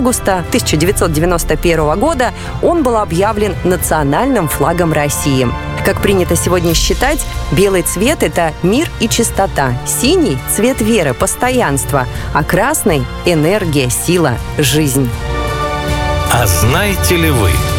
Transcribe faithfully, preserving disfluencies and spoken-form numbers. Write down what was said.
августа тысяча девятьсот девяносто первого года он был объявлен национальным флагом России. Как принято сегодня считать, белый цвет – это мир и чистота, синий – цвет веры, постоянства, а красный – энергия, сила, жизнь. А знаете ли вы,